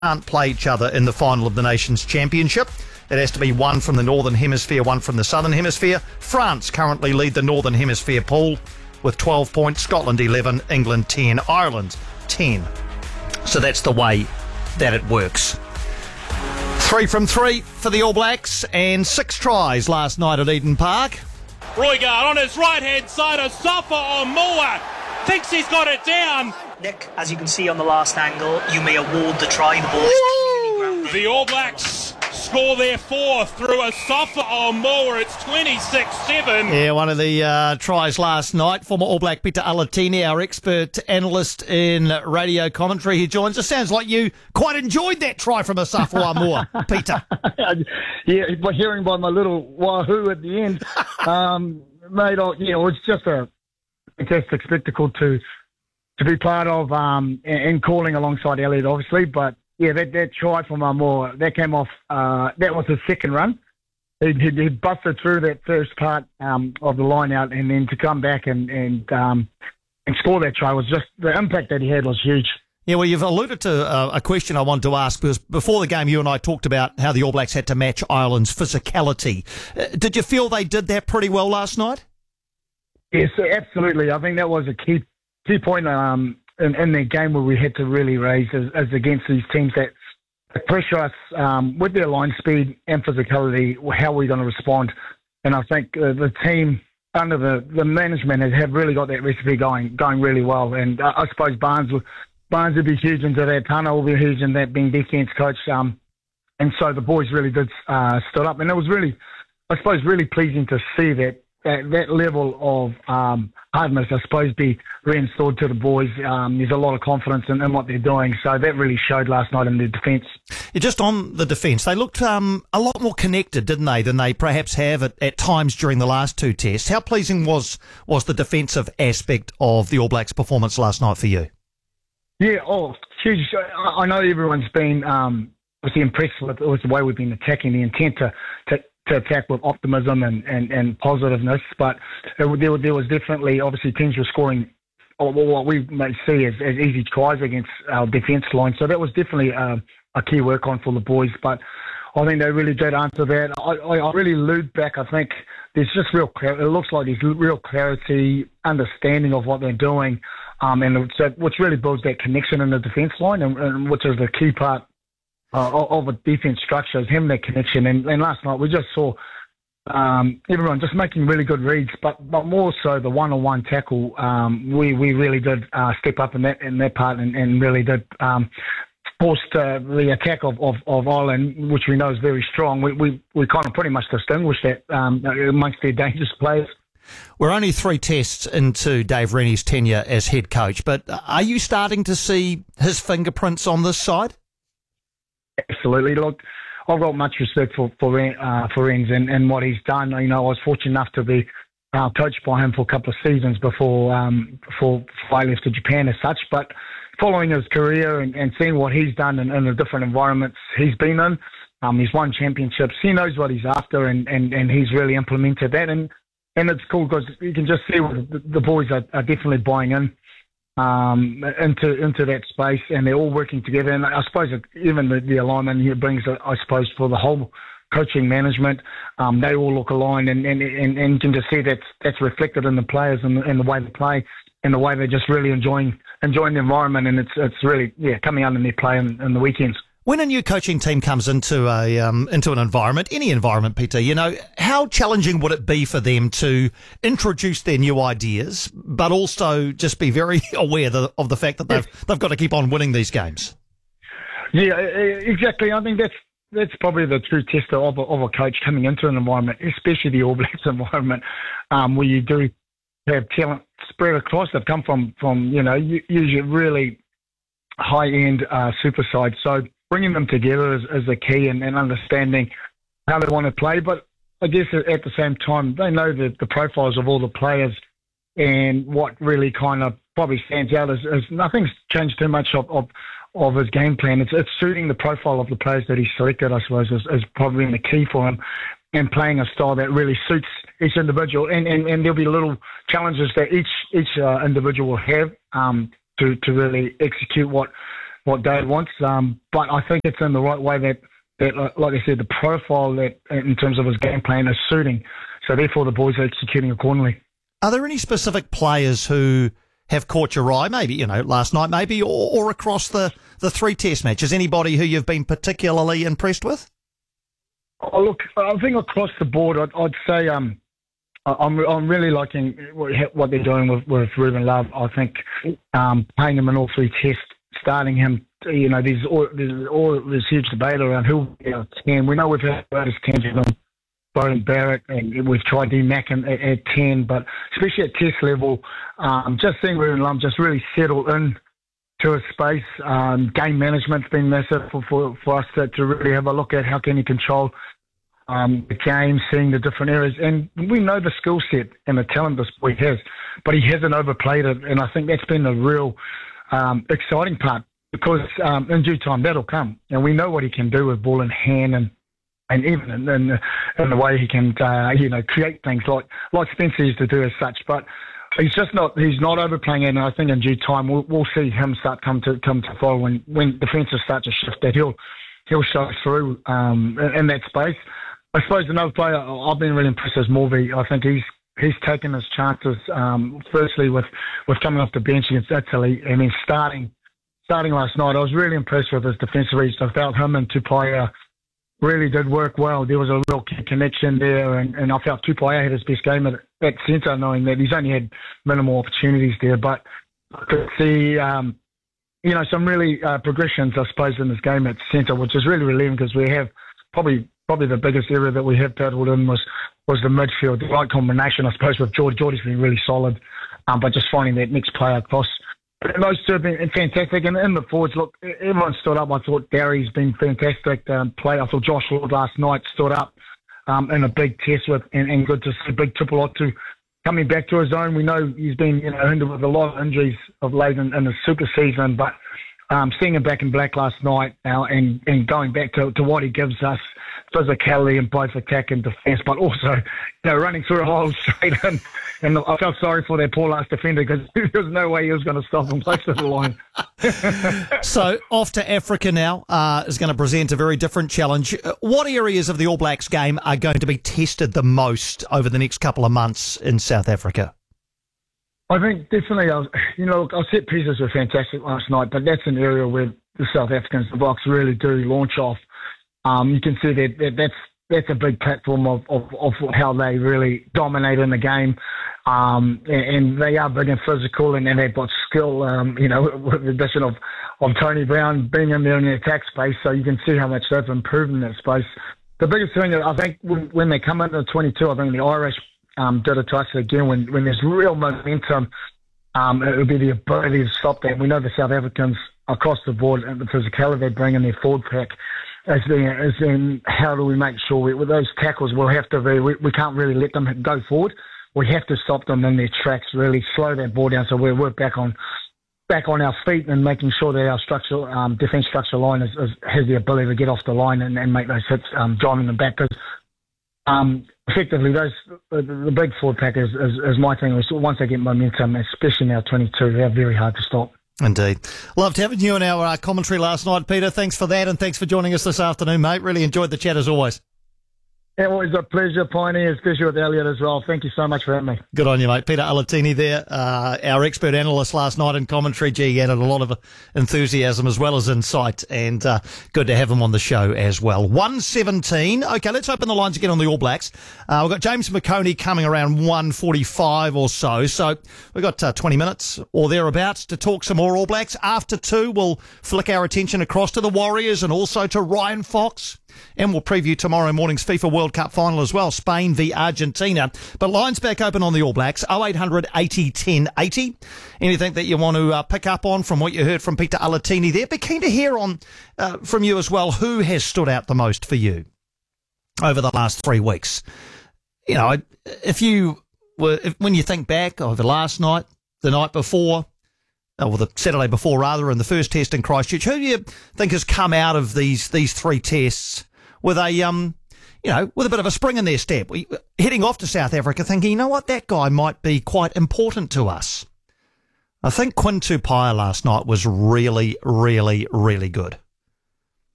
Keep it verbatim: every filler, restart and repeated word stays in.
can't play each other in the final of the Nations Championship. It has to be one from the Northern Hemisphere, one from the Southern Hemisphere. France currently lead the Northern Hemisphere pool with twelve points, Scotland eleven, England ten, Ireland ten. So that's the way that it works. Three from three for the All Blacks and six tries last night at Eden Park. Roigard on his right-hand side, a Safa on Moa. Thinks he's got it down. Nick, as you can see on the last angle, you may award the try. The ball is clearly grounded. The All Blacks score their fourth through a Safa on Moa. It's twenty-six seven. Yeah, one of the uh, tries last night. Former All Black Peter Alatini, our expert analyst in radio commentary, he joins us. Sounds like you quite enjoyed that try from a Safa Moa, Peter. Yeah, by hearing by my little wahoo at the end, um, mate, oh, yeah, it was just a fantastic spectacle to to be part of um, and, and calling alongside Elliot, obviously. But, yeah, that, that try from Moa, that came off, uh, that was his second run. He, he, he busted through that first part um, of the line out, and then to come back and, and, um, and score that try was just, the impact that he had was huge. Yeah, well, you've alluded to uh, a question I wanted to ask, because before the game, you and I talked about how the All Blacks had to match Ireland's physicality. Uh, did you feel they did that pretty well last night? Yes, absolutely. I think that was a key key point um, in, in the game where we had to really raise as, as against these teams that pressure us um, with their line speed and physicality, how we're going to respond. And I think uh, the team under the, the management has have really got that recipe going going really well. And uh, I suppose Barnes will, Barnes would be huge into that. Tana will be huge in that, being defence coach. Um, and so the boys really did uh, stood up. And it was really, I suppose, really pleasing to see that That, that level of um, hardness, I suppose, be reinstalled to the boys. Um, there's a lot of confidence in, in what they're doing, so that really showed last night in their defence. Yeah, just on the defence, they looked um, a lot more connected, didn't they, than they perhaps have at, at times during the last two tests. How pleasing was was the defensive aspect of the All Blacks' performance last night for you? Yeah, oh, huge. I, I know everyone's been um, obviously impressed with, with the way we've been attacking, the intent to, to to attack with optimism and, and, and positiveness, but there, there was definitely, obviously, teams were scoring what we may see as, as easy tries against our defence line, so that was definitely uh, a key work on for the boys, but I think they really did answer that. I, I, I really allude back, I think there's just real, it looks like there's real clarity, understanding of what they're doing, um, and it's, which really builds that connection in the defence line, and, and which is the key part Uh, of a defence structure, is having that connection. And, and last night we just saw um, everyone just making really good reads, but, but more so the one-on-one tackle. Um, we we really did uh, step up in that in that part, and, and really did um, force uh, the attack of, of, of Ireland, which we know is very strong. We we, we kind of pretty much distinguished that um, amongst their dangerous players. We're only three tests into Dave Rennie's tenure as head coach, but are you starting to see his fingerprints on this side? Absolutely. Look, I've got much respect for for uh, for Renz and, and what he's done. You know, I was fortunate enough to be uh, coached by him for a couple of seasons before um, before, before I left to Japan as such. But following his career and, and seeing what he's done in, in the different environments he's been in, um, he's won championships. He knows what he's after, and, and, and he's really implemented that. And and it's cool because you can just see the, the boys are, are definitely buying in. Um, into into that space, and they're all working together. And I suppose even the, the alignment here brings, I suppose, for the whole coaching management, um, they all look aligned, and, and, and, and you can just see that's that's reflected in the players and the, and the way they play, and the way they're just really enjoying enjoying the environment, and it's it's really yeah coming out in their play in, in the weekends. When a new coaching team comes into a um, into an environment, any environment, Peter, you know, how challenging would it be for them to introduce their new ideas, but also just be very aware the, of the fact that they've they've got to keep on winning these games? Yeah, exactly. I think that's that's probably the true tester of a, of a coach coming into an environment, especially the All Blacks environment, um, where you do have talent spread across. They've come from from you know usually really high end uh, super sides, so bringing them together is, is the key, and, and understanding how they want to play. But I guess at the same time, they know the, the profiles of all the players, and what really kind of probably stands out is, is nothing's changed too much of, of, of his game plan. It's, it's suiting the profile of the players that he selected, I suppose, is, is probably the key for him, and playing a style that really suits each individual. And, and, and there'll be little challenges that each each uh, individual will have um, to, to really execute what what Dad wants. Um, but I think it's in the right way that, that, like I said, the profile that in terms of his game plan is suiting. So therefore, the boys are executing accordingly. Are there any specific players who have caught your eye, maybe, you know, last night maybe, or, or across the, the three test matches? Anybody who you've been particularly impressed with? Oh, look, I think across the board, I'd, I'd say um, I'm I'm really liking what they're doing with, with Ruben Love. I think um, playing him in all three tests, starting him, you know, there's all, there's, all, there's huge debate around who will be our ten. We know we've had his ten of them, Beauden Barrett, and we've tried D Mac at, at ten, but especially at test level, um, just seeing Ruben Love just really settle in to his space. Um, game management's been massive for, for, for us to, to really have a look at how can he control Um, the game, seeing the different areas, and we know the skill set and the talent this boy has, but he hasn't overplayed it, and I think that's been the real um, exciting part, because um, in due time that'll come, and we know what he can do with ball in hand, and and even in, in, the, in the way he can uh, you know create things like like Spencer used to do as such, but he's just not he's not overplaying it, and I think in due time we'll, we'll see him start come to come to follow when when defenses start to shift, that he'll he'll show through um, in, in that space. I suppose another player I've been really impressed is Morvey. I think he's he's taken his chances. Um, firstly, with, with coming off the bench against Italy, and then starting starting last night. I was really impressed with his defensive reach. I felt him and Tupaia really did work well. There was a real connection there, and, and I felt Tupaia had his best game at, at centre, knowing that he's only had minimal opportunities there. But I could see, um, you know, some really uh, progressions, I suppose, in this game at centre, which is really relieving, because we have probably. Probably the biggest area that we have battled in was, was the midfield. The right combination, I suppose, with George. Geordie's been really solid, um, but just finding that next player across. And those two have been fantastic. And in the forwards, look, everyone stood up. I thought Gary's been fantastic um, play. I thought Josh Lord last night stood up um, in a big test with, and, and good to see Big Tupulotu coming back to his own. We know he's been you know hindered with a lot of injuries of late in, in the super season, but um, seeing him back in black last night now and, and going back to, to what he gives us, physicality in both attack and defence, but also, you know, running through a hole straight in. And I felt sorry for that poor last defender, because there was no way he was going to stop him close to the line. So off to Africa now uh, is going to present a very different challenge. What areas of the All Blacks game are going to be tested the most over the next couple of months in South Africa? I think definitely, I was, you know, our set pieces were fantastic last night, but that's an area where the South Africans, the Boks, really do launch off. Um, you can see that, that that's that's a big platform of, of, of how they really dominate in the game, um, and, and they are big and physical, and, and they've got skill. Um, you know, with the addition of, of Tony Brown being in there in the attack space, so you can see how much they've improved in that space. The biggest thing that I think when, when they come into twenty-two, I think the Irish um, did it to us again. When when there's real momentum, um, it will be the ability to stop that. We know the South Africans across the board and the physicality they bring in their forward pack. As in, as in how do we make sure we, with those tackles, we'll have to be, we, we can't really let them go forward. We have to stop them in their tracks, really slow that ball down, so we're, we're back on back on our feet and making sure that our structural um, defence structure line is, is, has the ability to get off the line and, and make those hits, um, driving them back. Because um, effectively, those the, the big forward pack is, is, is my thing. Once they get momentum, especially now twenty-two, they're very hard to stop. Indeed. Loved having you in our uh, commentary last night, Peter. Thanks for that, and thanks for joining us this afternoon, mate. Really enjoyed the chat as always. It was a pleasure, Pioneer, especially with Elliot as well. Thank you so much for having me. Good on you, mate. Peter Alatini there, uh, our expert analyst last night in commentary. Gee, he added a lot of enthusiasm as well as insight, and uh, good to have him on the show as well. one seventeen. Okay, let's open the lines again on the All Blacks. Uh, we've got James McConey coming around one forty-five or so, so we've got uh, twenty minutes or thereabouts to talk some more All Blacks. After two, we'll flick our attention across to the Warriors and also to Ryan Fox. And we'll preview tomorrow morning's FIFA World Cup final as well, Spain v Argentina. But lines back open on the All Blacks, oh eight hundred eighty ten eighty. Anything that you want to uh, pick up on from what you heard from Peter Alatini there? Be keen to hear on uh, from you as well. Who has stood out the most for you over the last three weeks? You know, if you were, if, when you think back over last night, the night before, or the Saturday before rather, in the first test in Christchurch, who do you think has come out of these these three tests with a um you know with a bit of a spring in their step, heading off to South Africa thinking, you know what, that guy might be quite important to us? I think Quinn Tupaia last night was really, really, really good.